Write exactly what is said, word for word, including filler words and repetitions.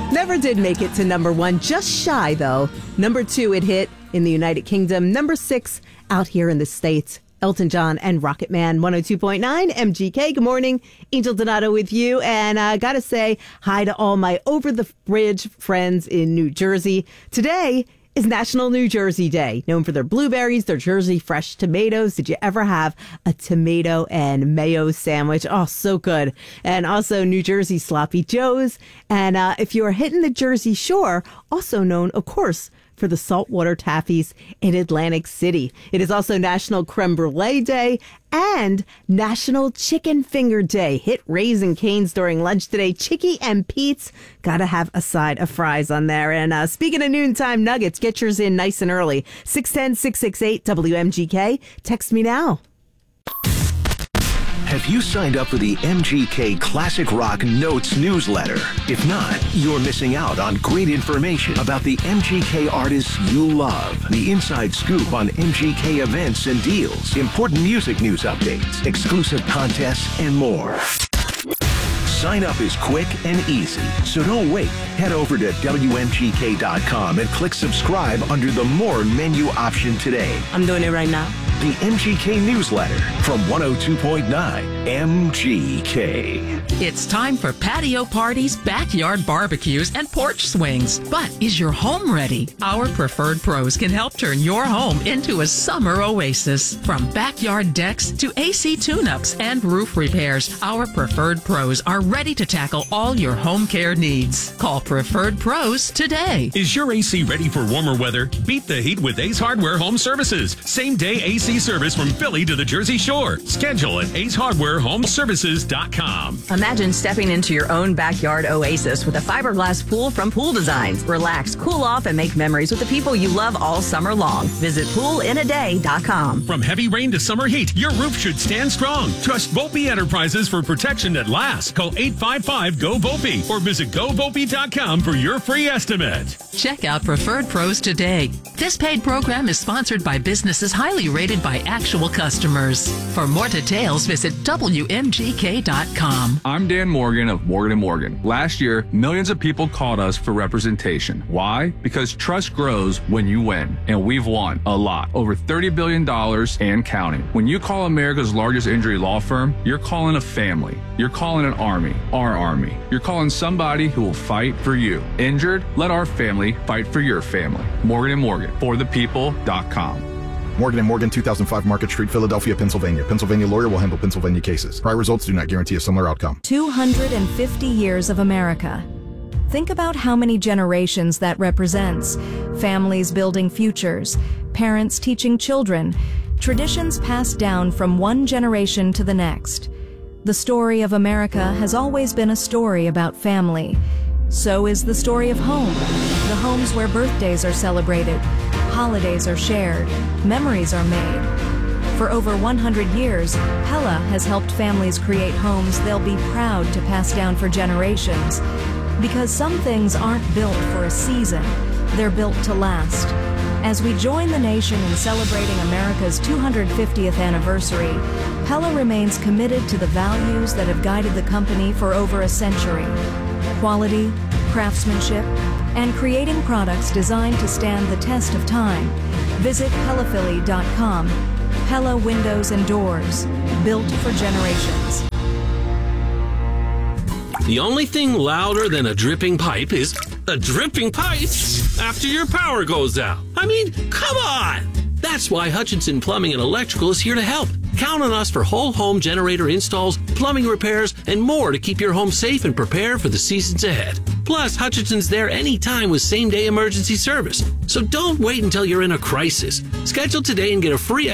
Never did make it to number one, just shy though. Number two, it hit in the United Kingdom. Number six, out here in the States. Elton John and Rocket Man, one oh two point nine M G K. Good morning. Angel Donato with you. And I uh, got to say hi to all my over-the-bridge friends in New Jersey. Today is National New Jersey Day, known for their blueberries, their Jersey fresh tomatoes. Did you ever have a tomato and mayo sandwich? Oh, so good. And also New Jersey Sloppy Joes. And uh, if you're hitting the Jersey Shore, also known, of course, for the saltwater taffies in Atlantic City. It is also National Creme Brulee Day and National Chicken Finger Day. Hit Raisin Canes during lunch today. Chicky and Pete's. Gotta have a side of fries on there. And uh, speaking of noontime nuggets, get yours in nice and early. six one zero, six six eight, W M G K. Text me now. Have you signed up for the M G K Classic Rock Notes newsletter? If not, you're missing out on great information about the M G K artists you love, the inside scoop on M G K events and deals, important music news updates, exclusive contests, and more. Sign up is quick and easy, so don't wait. Head over to W M G K dot com and click subscribe under the More menu option today. I'm doing it right now. The M G K newsletter from one oh two point nine M G K. It's time for patio parties, backyard barbecues, and porch swings. But is your home ready? Our preferred pros can help turn your home into a summer oasis. From backyard decks to A C tune-ups and roof repairs, our preferred pros are ready to tackle all your home care needs. Call Preferred Pros today. Is your A C ready for warmer weather? Beat the heat with Ace Hardware Home Services. Same-day A C service from Philly to the Jersey Shore. Schedule at ace hardware home services dot com. Imagine stepping into your own backyard oasis with a fiberglass pool from Pool Designs. Relax, cool off, and make memories with the people you love all summer long. Visit pool in a day dot com. From heavy rain to summer heat, your roof should stand strong. Trust Volpe Enterprises for protection that lasts. Call eight five five, G O, V O P E or visit go volpe dot com for your free estimate. Check out Preferred Pros today. This paid program is sponsored by businesses highly rated by actual customers. For more details, visit W M G K dot com. I'm Dan Morgan of Morgan and Morgan. Last year, millions of people called us for representation. Why? Because trust grows when you win. And we've won a lot. Over thirty billion dollars and counting. When you call America's largest injury law firm, you're calling a family. You're calling an army. Our army. You're calling somebody who will fight for you. Injured? Let our family fight for your family. Morgan and Morgan. For the people dot com. Morgan and Morgan, two thousand five Market Street, Philadelphia, Pennsylvania. Pennsylvania lawyer will handle Pennsylvania cases. Prior results do not guarantee a similar outcome. two hundred fifty years of America. Think about how many generations that represents. Families building futures, parents teaching children, traditions passed down from one generation to the next. The story of America has always been a story about family. So is the story of home. The homes where birthdays are celebrated, holidays are shared, memories are made. For over one hundred years, Pella has helped families create homes they'll be proud to pass down for generations. Because some things aren't built for a season, they're built to last. As we join the nation in celebrating America's two hundred fiftieth anniversary, Pella remains committed to the values that have guided the company for over a century. Quality, craftsmanship, and creating products designed to stand the test of time. Visit Pella Philly dot com. Pella Windows and Doors, built for generations. The only thing louder than a dripping pipe is a dripping pipe after your power goes out. I mean, come on! That's why Hutchinson Plumbing and Electrical is here to help. Count on us for whole home generator installs, plumbing repairs, and more to keep your home safe and prepare for the seasons ahead. Plus, Hutchinson's there anytime with same-day emergency service. So don't wait until you're in a crisis. Schedule today and get a free